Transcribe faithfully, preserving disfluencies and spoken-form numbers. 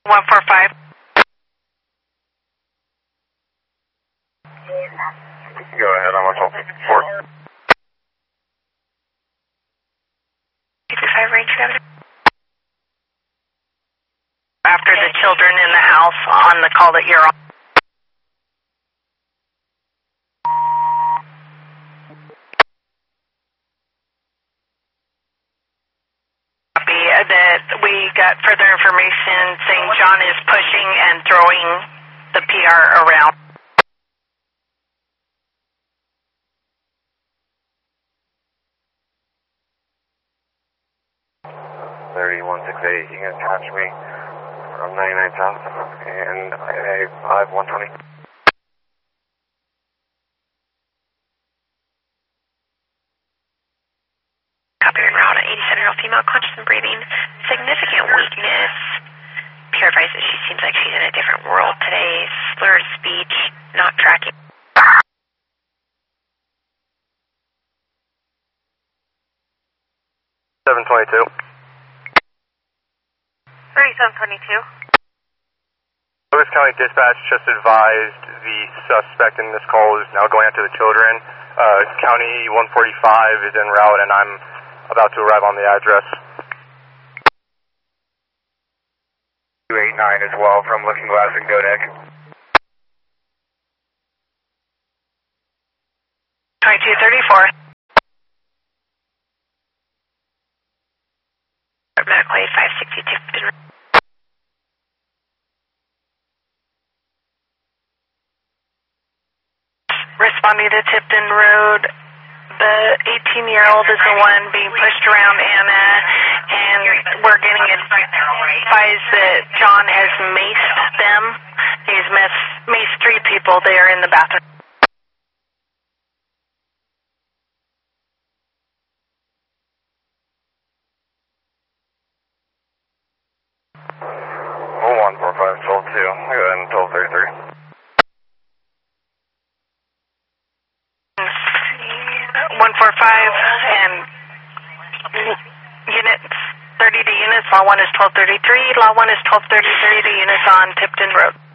one four five. Go ahead, I'm on twelve fifty-four. fifty-five range seven. After the children in the house on the call that you're on. Copy that we got further information saying John is pushing and throwing the P R around. thirty-one six eight, you can catch me from ninety-nine South and I five one twenty. Copy route, eighty-seven-year-old female, conscious and breathing, significant weakness. Purifies that she seems like she's in a different world today. Slurred speech, not tracking. seven twenty-two. thirty-seven twenty-two. Lewis County Dispatch just advised the suspect in this call is now going after the children. Uh, County one forty-five is en route and I'm about to arrive on the address. two eighty-nine as well from Looking Glass and Godek. twenty-two thirty-four. Medical aid five sixty-two. Responding to Tipton Road, the eighteen-year-old is the one being pushed around Anna, and we're getting advised that John has maced them. He's maced three people there in the bathroom. Oh, one four five, twelve two. Go ahead and twelve thirty-three. one four five and units thirty to units. Law one is twelve thirty-three. Law one is twelve thirty-three to units on Tipton Road.